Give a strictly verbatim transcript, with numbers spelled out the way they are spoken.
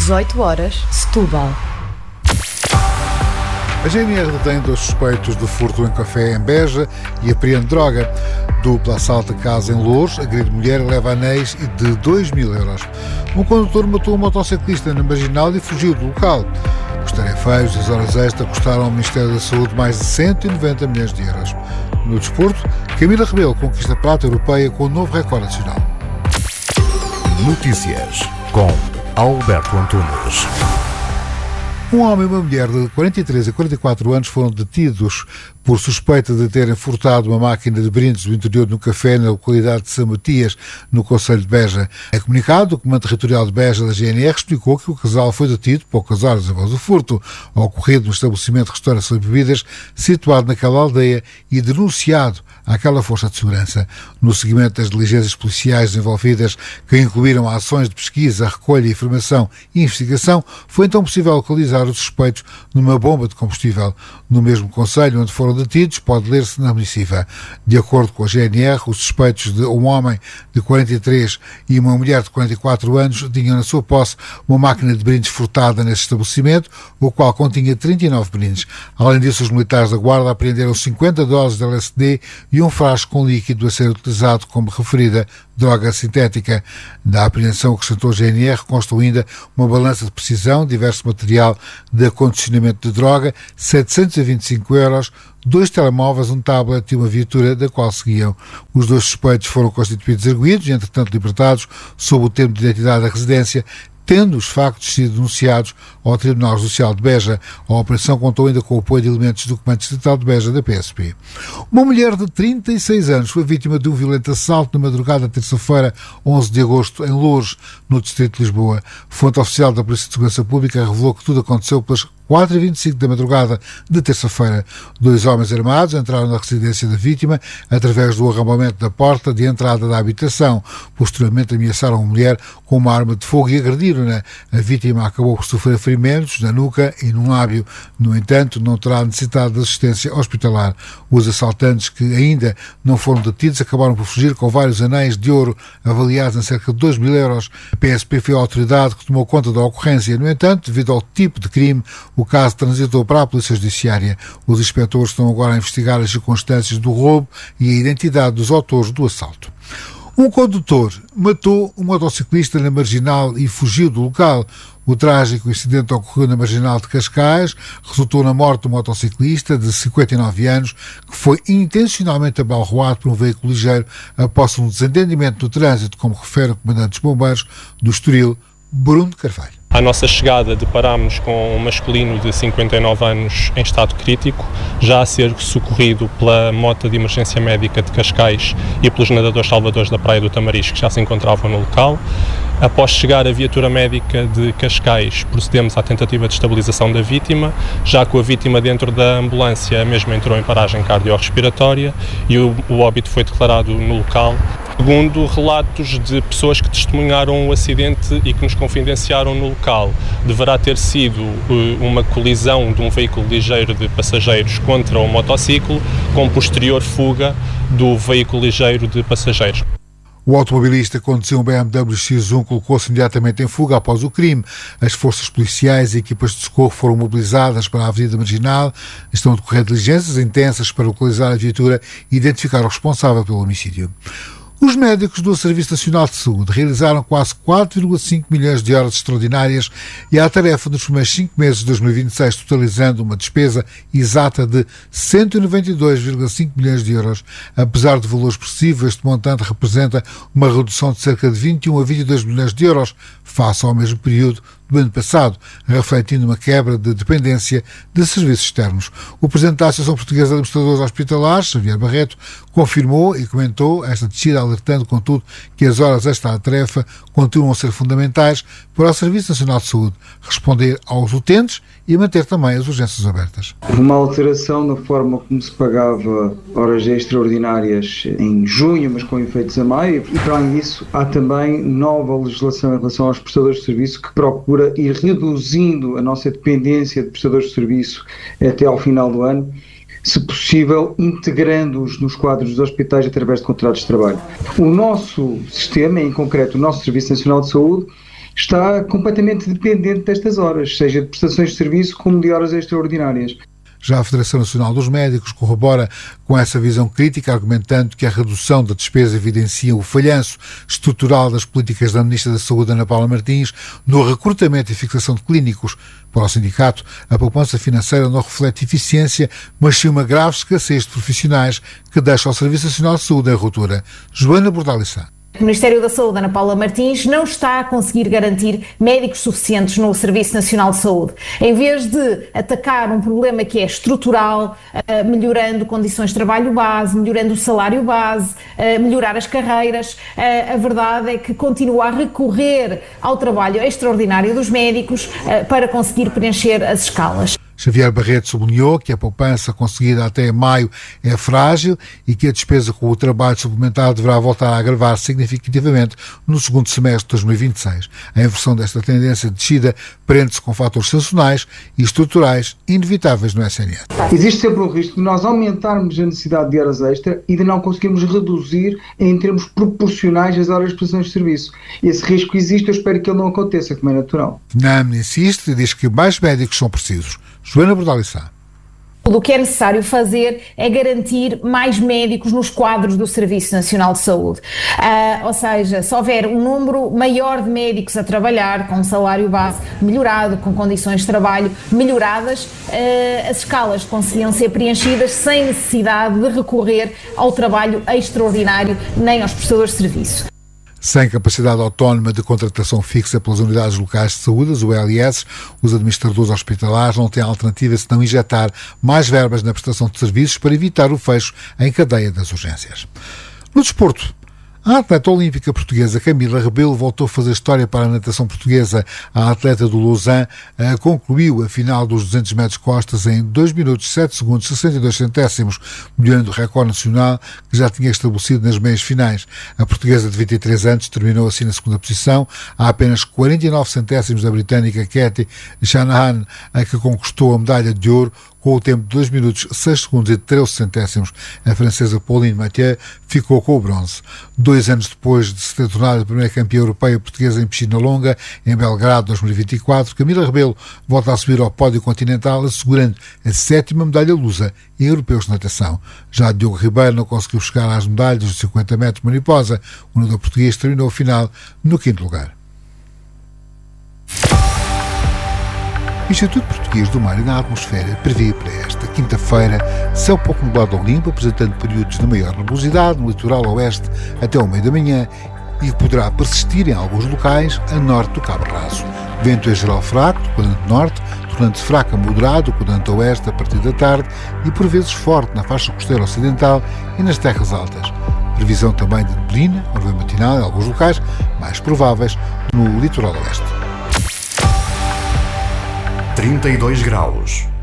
dezoito horas, Setúbal. A G N R detém dois suspeitos de furto em café em Beja e apreende droga. Duplo assalto a casa em Louros, agride mulher e leva anéis de dois mil euros. Um condutor matou um motociclista na Marginal e fugiu do local. Os tarefeiros e as horas extra custaram ao Ministério da Saúde mais de cento e noventa milhões de euros. No desporto, Camila Rebelo conquista a prata europeia com um novo recorde nacional. Notícias com Alberto Antunes. Um homem e uma mulher de quarenta e três e quarenta e quatro anos foram detidos por suspeita de terem furtado uma máquina de brindes do interior de um café na localidade de São Matias, no concelho de Beja. Em comunicado, o Comando Territorial de Beja da G N R explicou que o casal foi detido poucas horas após o furto, ocorrido no estabelecimento de restauração e bebidas situado naquela aldeia e denunciado àquela força de segurança. No seguimento das diligências policiais envolvidas, que incluíram ações de pesquisa, recolha, informação e investigação, foi então possível localizar os suspeitos numa bomba de combustível. No mesmo concelho onde foram detidos, pode ler-se na missiva. De acordo com a G N R, os suspeitos de um homem de quarenta e três e uma mulher de quarenta e quatro anos tinham na sua posse uma máquina de brindes furtada nesse estabelecimento, o qual continha trinta e nove brindes. Além disso, os militares da Guarda apreenderam cinquenta doses de L S D e um frasco com líquido a ser utilizado como referida droga sintética. Da apreensão, acrescentou a G N R, constou ainda uma balança de precisão, diverso material de acondicionamento de droga, setecentos e vinte e cinco euros, dois telemóveis, um tablet e uma viatura da qual seguiam. Os dois suspeitos foram constituídos arguidos e, entretanto, libertados sob o termo de identidade da residência, tendo os factos sido denunciados ao Tribunal Judicial de Beja. A operação contou ainda com o apoio de elementos do Comando Distrital de Beja da P S P. Uma mulher de trinta e seis anos foi vítima de um violento assalto na madrugada de terça-feira, onze de agosto, em Louros, no distrito de Lisboa. Fonte oficial da Polícia de Segurança Pública revelou que tudo aconteceu pelas quatro e vinte e cinco da madrugada de terça-feira. Dois homens armados entraram na residência da vítima através do arrombamento da porta de entrada da habitação. Posteriormente ameaçaram a mulher com uma arma de fogo e agrediram-na. A vítima acabou por sofrer ferimentos na nuca e no lábio. No entanto, não terá necessidade de assistência hospitalar. Os assaltantes, que ainda não foram detidos, acabaram por fugir com vários anéis de ouro avaliados em cerca de dois mil euros. A P S P foi a autoridade que tomou conta da ocorrência. No entanto, devido ao tipo de crime, o caso transitou para a Polícia Judiciária. Os inspectores estão agora a investigar as circunstâncias do roubo e a identidade dos autores do assalto. Um condutor matou um motociclista na Marginal e fugiu do local. O trágico incidente ocorreu na Marginal de Cascais, resultou na morte do motociclista de cinquenta e nove anos, que foi intencionalmente abalroado por um veículo ligeiro após um desentendimento no trânsito, como refere o comandante dos bombeiros do Estoril, Bruno Carvalho. À nossa chegada, deparámos com um masculino de cinquenta e nove anos em estado crítico, já a ser socorrido pela Mota de Emergência Médica de Cascais e pelos nadadores salvadores da Praia do Tamariz, que já se encontravam no local. Após chegar a viatura médica de Cascais, procedemos à tentativa de estabilização da vítima, já com a vítima dentro da ambulância, a mesma entrou em paragem cardiorrespiratória e o, o óbito foi declarado no local. Segundo relatos de pessoas que testemunharam o acidente e que nos confidenciaram no local, deverá ter sido uh, uma colisão de um veículo ligeiro de passageiros contra um motociclo, com posterior fuga do veículo ligeiro de passageiros. O automobilista conduziu um B M W X um, colocou-se imediatamente em fuga após o crime. As forças policiais e equipas de socorro foram mobilizadas para a Avenida Marginal. Estão a decorrer diligências intensas para localizar a viatura e identificar o responsável pelo homicídio. Os médicos do Serviço Nacional de Saúde realizaram quase quatro vírgula cinco milhões de horas extraordinárias e à tarefa nos primeiros cinco meses de dois mil e vinte e seis, totalizando uma despesa exata de cento e noventa e dois vírgula cinco milhões de euros. Apesar de valor expressivo, este montante representa uma redução de cerca de vinte e um a vinte e dois milhões de euros face ao mesmo período do ano passado, refletindo uma quebra de dependência de serviços externos. O presidente da Associação Portuguesa de Administradores Hospitalares, Xavier Barreto, confirmou e comentou esta descida, alertando, contudo, que as horas extra à tarefa continuam a ser fundamentais para o Serviço Nacional de Saúde responder aos utentes e manter também as urgências abertas. Uma alteração na forma como se pagava horas extraordinárias em junho, mas com efeitos a maio, e para além disso há também nova legislação em relação aos prestadores de serviço que procura ir reduzindo a nossa dependência de prestadores de serviço até ao final do ano, se possível integrando-os nos quadros dos hospitais através de contratos de trabalho. O nosso sistema, em concreto o nosso Serviço Nacional de Saúde, está completamente dependente destas horas, seja de prestações de serviço como de horas extraordinárias. Já a Federação Nacional dos Médicos corrobora com essa visão crítica, argumentando que a redução da despesa evidencia o falhanço estrutural das políticas da Ministra da Saúde, Ana Paula Martins, no recrutamento e fixação de clínicos. Para o sindicato, a poupança financeira não reflete eficiência, mas sim uma grave escassez de profissionais que deixa o Serviço Nacional de Saúde em ruptura. Joana Bordalissá. O Ministério da Saúde, Ana Paula Martins, não está a conseguir garantir médicos suficientes no Serviço Nacional de Saúde. Em vez de atacar um problema que é estrutural, uh, melhorando condições de trabalho base, melhorando o salário base, uh, melhorar as carreiras, uh, a verdade é que continua a recorrer ao trabalho extraordinário dos médicos uh, para conseguir preencher as escalas. Xavier Barreto sublinhou que a poupança conseguida até maio é frágil e que a despesa com o trabalho suplementar deverá voltar a agravar significativamente no segundo semestre de dois mil e vinte e seis. A inversão desta tendência de descida prende-se com fatores sazonais e estruturais inevitáveis no S N S. Existe sempre o risco de nós aumentarmos a necessidade de horas extra e de não conseguirmos reduzir em termos proporcionais as horas de prestação de serviço. Esse risco existe, eu espero que ele não aconteça, como é natural. NAM insiste e diz que mais médicos são precisos. Joana Bordalissá. O que é necessário fazer é garantir mais médicos nos quadros do Serviço Nacional de Saúde. Uh, ou seja, se houver um número maior de médicos a trabalhar, com um salário base melhorado, com condições de trabalho melhoradas, uh, as escalas conseguiam ser preenchidas sem necessidade de recorrer ao trabalho extraordinário nem aos prestadores de serviço. Sem capacidade autónoma de contratação fixa pelas unidades locais de saúde, as U L S, os administradores hospitalares não têm alternativa senão injetar mais verbas na prestação de serviços para evitar o fecho em cadeia das urgências. No desporto, a atleta olímpica portuguesa Camila Rebelo voltou a fazer história para a natação portuguesa. A atleta do Lausanne uh, concluiu a final dos duzentos metros costas em dois minutos, sete segundos, sessenta e dois centésimos, melhorando o recorde nacional que já tinha estabelecido nas meias finais. A portuguesa de vinte e três anos terminou assim na segunda posição, a apenas quarenta e nove centésimos da britânica Katie Shanahan, a que conquistou a medalha de ouro com o tempo de dois minutos, seis segundos e treze centésimos. A francesa Pauline Mathieu ficou com o bronze. Dois anos depois de se ter tornado a primeira campeã europeia portuguesa em piscina longa, em Belgrado dois mil e vinte e quatro, Camila Rebelo volta a subir ao pódio continental, assegurando a sétima medalha lusa em europeus de natação. Já Diogo Ribeiro não conseguiu chegar às medalhas dos cinquenta metros mariposa. O nadador português terminou a final no quinto lugar. O Instituto Português do Mar e da Atmosfera prevê para esta quinta-feira céu pouco nublado ao limpo, apresentando períodos de maior nebulosidade no litoral oeste até ao meio da manhã e que poderá persistir em alguns locais a norte do Cabo Raso. Vento em geral fraco, do quadrante norte, tornando-se fraco a moderado, do quadrante oeste a partir da tarde e por vezes forte na faixa costeira ocidental e nas terras altas. Previsão também de neblina, orvalho matinal em alguns locais, mais prováveis no litoral oeste. trinta e dois graus.